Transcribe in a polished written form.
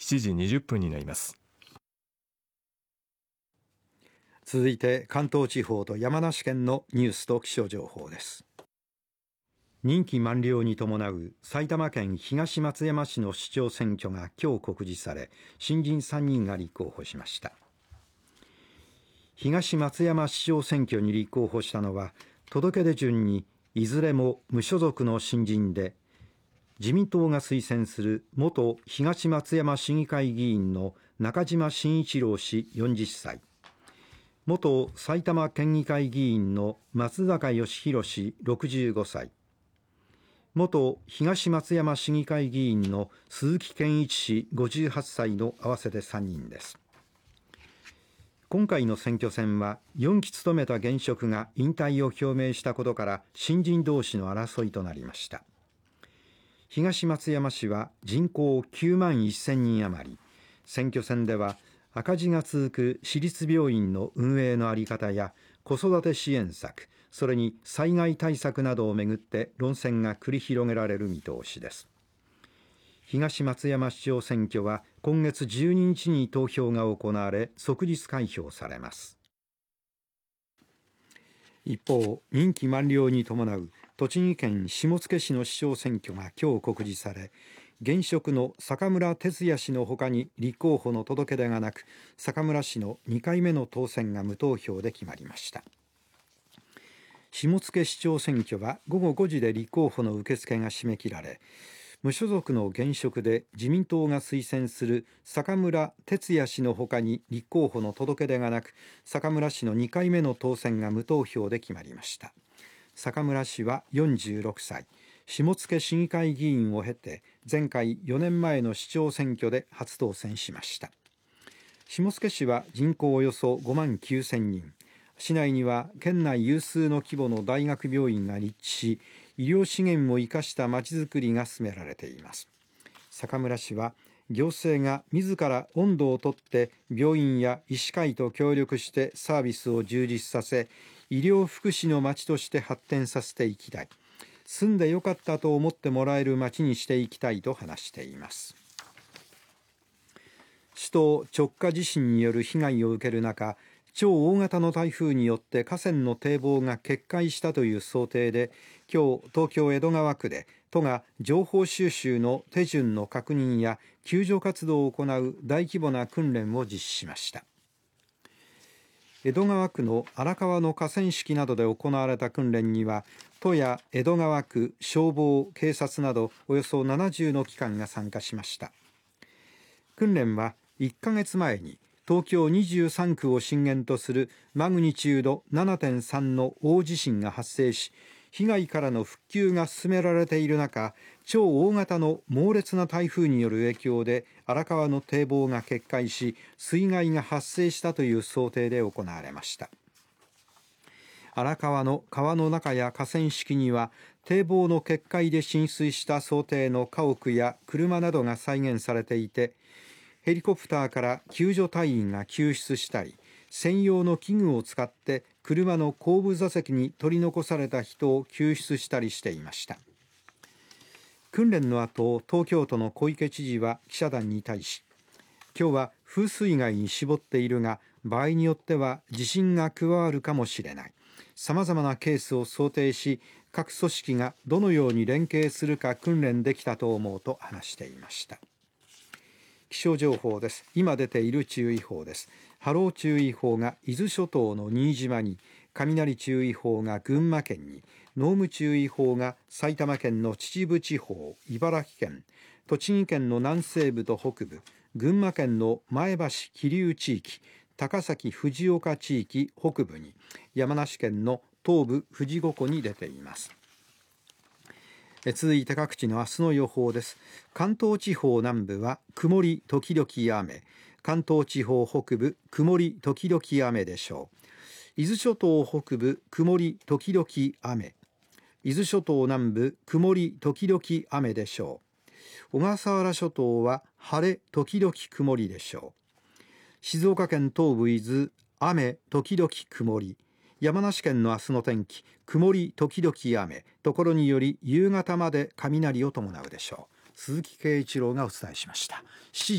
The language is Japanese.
7時20分になります。 続いて関東地方と山梨県のニュースと気象情報です。任期満了に伴う埼玉県東松山市の市長選挙が今日告示され、新人3人が立候補しました。東松山市長選挙に立候補したのは、届け出順にいずれも無所属の新人で、自民党が推薦する元東松山市議会議員の中島真一郎氏40歳、元埼玉県議会議員の松坂義弘氏65歳、元東松山市議会議員の鈴木健一氏58歳の合わせて3人です。今回の選挙戦は4期務めた現職が引退を表明したことから新人同士の争いとなりました。東松山市は人口9万1000人余り、選挙戦では赤字が続く私立病院の運営の在り方や子育て支援策、それに災害対策などをめぐって論戦が繰り広げられる見通しです。東松山市長選挙は今月12日に投票が行われ、即日開票されます。一方、任期満了に伴う栃木県下野市の市長選挙が今日告示され、現職の坂村哲也氏のほかに立候補の届け出がなく、坂村氏の2回目の当選が無投票で決まりました。下野市長選挙は午後5時で立候補の受付が締め切られ、無所属の現職で自民党が推薦する坂村哲也氏のほかに立候補の届け出がなく、坂村氏の2回目の当選が無投票で決まりました。坂村氏は46歳、下野市議会議員を経て前回4年前の市長選挙で初当選しました。下野市は人口およそ5万9000人、市内には県内有数の規模の大学病院が立地し、医療資源を生かしたまちづくりが進められています。坂村氏は行政が自ら音頭を取って病院や医師会と協力してサービスを充実させ、医療福祉の町として発展させていきたい、住んでよかったと思ってもらえる町にしていきたいと話しています。首都直下地震による被害を受ける中、超大型の台風によって河川の堤防が決壊したという想定で、今日東京江戸川区で都が情報収集の手順の確認や救助活動を行う大規模な訓練を実施しました。江戸川区の荒川の河川敷などで行われた訓練には、都や江戸川区、消防、警察などおよそ70の機関が参加しました。訓練は1ヶ月前に東京23区を震源とするマグニチュード 7.3 の大地震が発生し、被害からの復旧が進められている中、超大型の猛烈な台風による影響で荒川の堤防が決壊し、水害が発生したという想定で行われました。荒川の川の中や河川敷には堤防の決壊で浸水した想定の家屋や車などが再現されていて、ヘリコプターから救助隊員が救出したり、専用の器具を使って車の後部座席に取り残された人を救出したりしていました。訓練の後、東京都の小池知事は記者団に対し、今日は風水害に絞っているが、場合によっては地震が加わるかもしれない、様々なケースを想定し、各組織がどのように連携するか訓練できたと思うと話していました。気象情報です。今出ている注意報です。波浪注意報が伊豆諸島の新島に、雷注意報が群馬県に、濃霧注意報が埼玉県の秩父地方、茨城県、栃木県の南西部と北部、群馬県の前橋桐生地域、高崎藤岡地域北部に、山梨県の東部富士五湖に出ています。続いて各地の明日の予報です。関東地方南部は曇り時々雨、関東地方北部曇り時々雨でしょう。伊豆諸島北部曇り時々雨、伊豆諸島南部曇り時々雨でしょう。小笠原諸島は晴れ時々曇りでしょう。静岡県東部伊豆雨時々曇り、山梨県の明日の天気、曇り時々雨、ところにより夕方まで雷を伴うでしょう。鈴木圭一郎がお伝えしました。